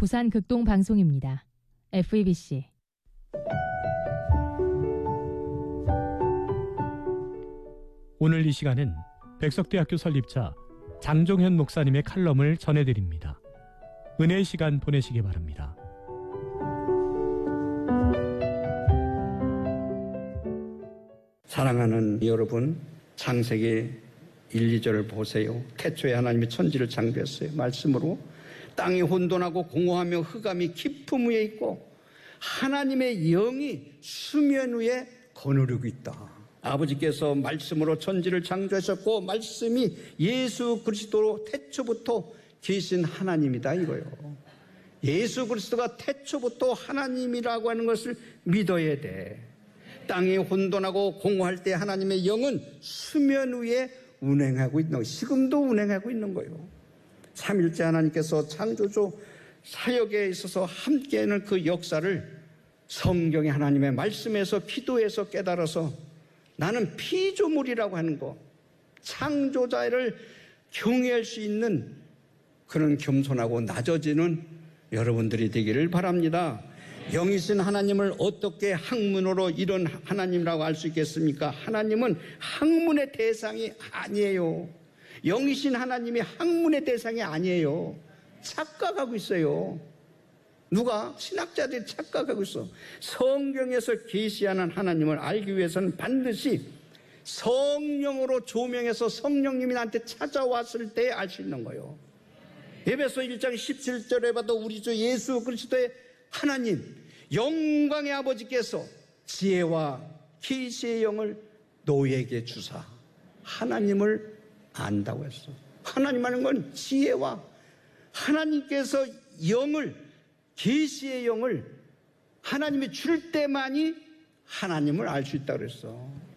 부산 극동 방송입니다. FEBC. 오늘 이 시간은 백석대학교 설립자 장종현 목사님의 칼럼을 전해드립니다. 은혜의 시간 보내시기 바랍니다. 사랑하는 여러분, 창세기 1, 2절을 보세요. 태초에 하나님이 천지를 창조했어요. 말씀으로 땅이 혼돈하고 공허하며 흑암이 깊음 위에 있고 하나님의 영이 수면 위에 거느리고 있다. 아버지께서 말씀으로 천지를 창조하셨고 말씀이 예수 그리스도로 태초부터 계신 하나님이다 이거요. 예수 그리스도가 태초부터 하나님이라고 하는 것을 믿어야 돼. 땅이 혼돈하고 공허할 때 하나님의 영은 수면 위에 운행하고 있는 거예요. 지금도 운행하고 있는 거예요. 삼일째 하나님께서 창조주 사역에 있어서 함께하는 그 역사를 성경의 하나님의 말씀에서 기도해서 깨달아서 나는 피조물이라고 하는 거, 창조자를 경외할 수 있는 그런 겸손하고 낮아지는 여러분들이 되기를 바랍니다. 영이신 하나님을 어떻게 학문으로 이런 하나님이라고 할 수 있겠습니까? 하나님은 학문의 대상이 아니에요. 영이신 하나님이 학문의 대상이 아니에요. 착각하고 있어요. 누가? 신학자들이 착각하고 있어. 성경에서 계시하는 하나님을 알기 위해서는 반드시 성령으로 조명해서 성령님이 나한테 찾아왔을 때 알 수 있는 거예요. 에베소 1장 17절에 봐도 우리 주 예수 그리스도의 하나님, 영광의 아버지께서 지혜와 계시의 영을 너에게 주사 하나님을 안다고 했어. 하나님 하는 건 지혜와 하나님께서 영을, 계시의 영을 하나님이 줄 때만이 하나님을 알 수 있다고 그랬어.